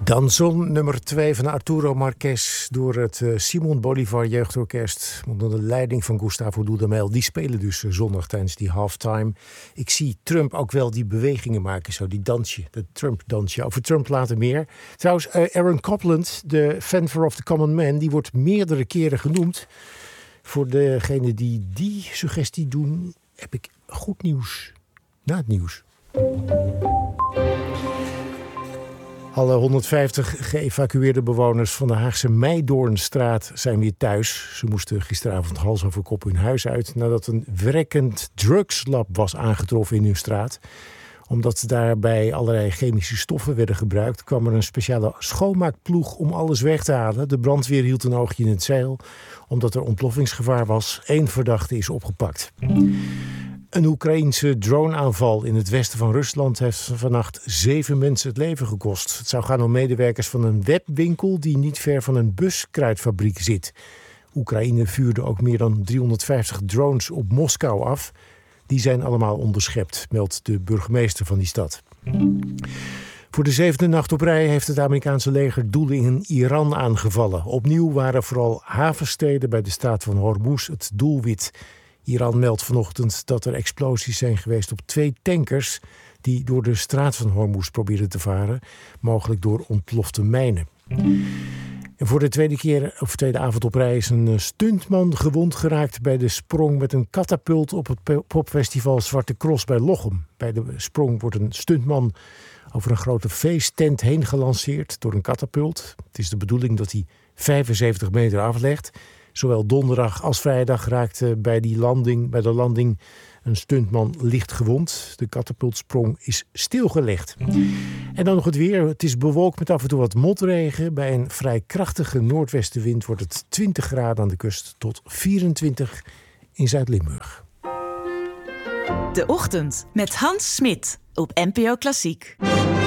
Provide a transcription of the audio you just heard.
Danzón nummer 2 van Arturo Marquez door het Simon Bolivar Jeugdorkest onder de leiding van Gustavo Dudamel. Die spelen dus zondag tijdens die halftime. Ik zie Trump ook wel die bewegingen maken, zo die dansje, dat Trump-dansje. Over Trump later meer. Trouwens, Aaron Copland, de Fenver of the Common Man, die wordt meerdere keren genoemd. Voor degenen die suggestie doen, heb ik goed nieuws. Na het nieuws. Alle 150 geëvacueerde bewoners van de Haagse Meidoornstraat zijn weer thuis. Ze moesten gisteravond hals over kop hun huis uit nadat een werkend drugslab was aangetroffen in hun straat. Omdat daarbij allerlei chemische stoffen werden gebruikt, kwam er een speciale schoonmaakploeg om alles weg te halen. De brandweer hield een oogje in het zeil, omdat er ontploffingsgevaar was. 1 verdachte is opgepakt. Een Oekraïense droneaanval in het westen van Rusland heeft vannacht 7 mensen het leven gekost. Het zou gaan om medewerkers van een webwinkel die niet ver van een buskruidfabriek zit. Oekraïne vuurde ook meer dan 350 drones op Moskou af. Die zijn allemaal onderschept, meldt de burgemeester van die stad. Voor de 7e nacht op rij heeft het Amerikaanse leger doelen in Iran aangevallen. Opnieuw waren vooral havensteden bij de straat van Hormuz het doelwit. Iran meldt vanochtend dat er explosies zijn geweest op 2 tankers die door de straat van Hormuz probeerden te varen, mogelijk door ontplofte mijnen. En voor de tweede avond op rij is een stuntman gewond geraakt bij de sprong met een katapult op het popfestival Zwarte Cross bij Lochem. Bij de sprong wordt een stuntman over een grote feesttent heen gelanceerd door een katapult. Het is de bedoeling dat hij 75 meter aflegt. Zowel donderdag als vrijdag raakte bij de landing een stuntman licht gewond. De katapultsprong is stilgelegd. En dan nog het weer. Het is bewolkt met af en toe wat motregen. Bij een vrij krachtige noordwestenwind wordt het 20 graden aan de kust tot 24 in Zuid-Limburg. De Ochtend met Hans Smit op NPO Klassiek.